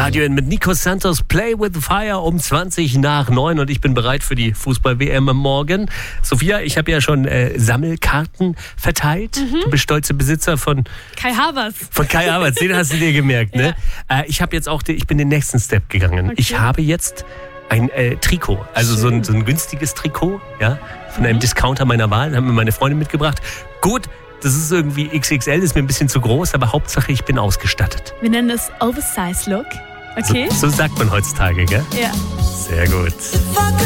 Radio N mit Nico Santos, Play with Fire um 20:20 und ich bin bereit für die Fußball-WM morgen. Sophia, ich habe ja schon Sammelkarten verteilt. Du bist stolze Besitzer von Kai Havertz. Von Kai Havertz, den hast du dir gemerkt, ne? Ja. Ich bin den nächsten Step gegangen. Okay. Ich habe jetzt ein Trikot, also so ein günstiges Trikot, ja, von einem Discounter meiner Wahl, haben mir meine Freundin mitgebracht. Gut, das ist irgendwie XXL, ist mir ein bisschen zu groß, aber Hauptsache ich bin ausgestattet. Wir nennen das Oversize Look. Okay. So sagt man heutzutage, gell? Ja. Sehr gut.